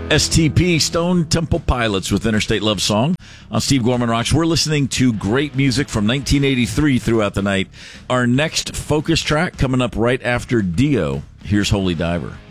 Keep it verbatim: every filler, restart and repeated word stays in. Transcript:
S T P, Stone Temple Pilots with Interstate Love Song. On Steve Gorman Rocks, we're listening to great music from nineteen eighty-three throughout the night. Our next focus track coming up right after Dio. Here's Holy Diver.